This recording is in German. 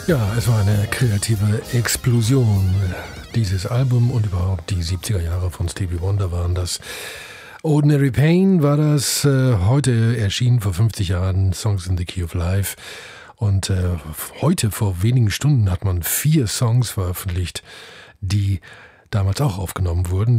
Ja, es war eine kreative Explosion. Dieses Album und überhaupt die 70er Jahre von Stevie Wonder waren das. Ordinary Pain war das, heute erschienen vor 50 Jahren, Songs in the Key of Life. Und heute, vor wenigen Stunden, hat man 4 Songs veröffentlicht, die damals auch aufgenommen wurden.